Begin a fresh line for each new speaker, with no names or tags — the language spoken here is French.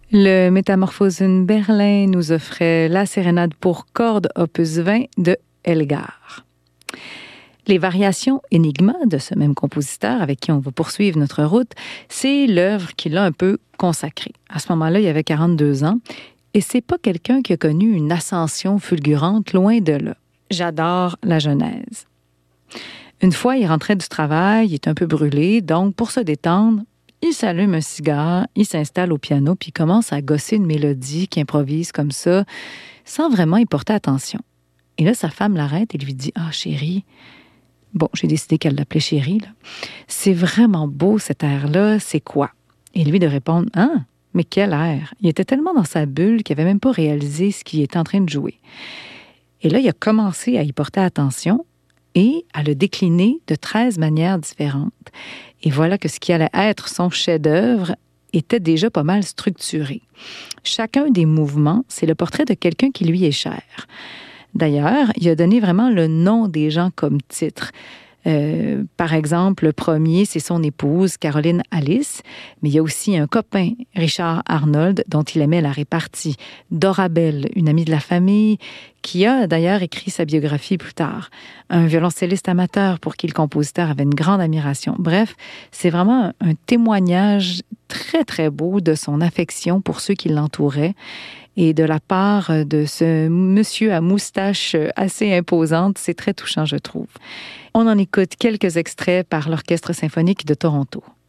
Le Metamorphosen Berlin nous offrait la sérénade pour cordes opus 20 de Elgar. Les variations Enigma de ce même compositeur avec qui on va poursuivre notre route, c'est l'œuvre qui l'a un peu consacrée. À ce moment-là, il avait 42 ans et c'est pas quelqu'un qui a connu une ascension fulgurante, loin de là. J'adore la Genèse. Une fois, il rentrait du travail, il est un peu brûlé, donc pour se détendre, il s'allume un cigare, il s'installe au piano, puis il commence à gosser une mélodie qu'il improvise comme ça, sans vraiment y porter attention. Et là, sa femme l'arrête et lui dit « Ah, chérie, bon, j'ai décidé qu'elle l'appelait chérie, là. C'est vraiment beau cet air-là, c'est quoi? » Et lui de répondre « Ah, mais quel air! » Il était tellement dans sa bulle qu'il n'avait même pas réalisé ce qu'il était en train de jouer. Et là, il a commencé à y porter attention et à le décliner de 13 manières différentes. Et voilà que ce qui allait être son chef-d'œuvre était déjà pas mal structuré. Chacun des mouvements, c'est le portrait de quelqu'un qui lui est cher. D'ailleurs, il a donné vraiment le nom des gens comme titre. Par exemple, le premier, c'est son épouse, Caroline Alice, mais il y a aussi un copain, Richard Arnold, dont il aimait la répartie, Dorabelle, une amie de la famille, qui a d'ailleurs écrit sa biographie plus tard, un violoncelliste amateur pour qui le compositeur avait une grande admiration. Bref, c'est vraiment un témoignage très, très beau de son affection pour ceux qui l'entouraient et de la part de ce monsieur à moustache assez imposante. C'est très touchant, je trouve. On en écoute quelques extraits par l'Orchestre symphonique de Toronto.